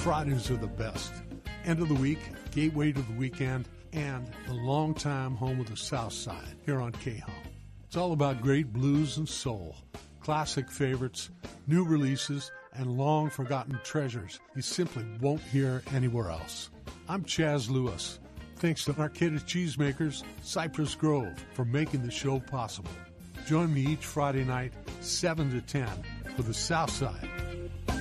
Fridays are the best. End of the week, gateway to the weekend, and the longtime home of the South Side here on KHOM. It's all about great blues and soul, classic favorites, new releases, and long-forgotten treasures you simply won't hear anywhere else. I'm Chaz Lewis. Thanks to Arcata Cheesemakers, Cypress Grove, for making the show possible. Join me each Friday night, 7 to 10, for the South Side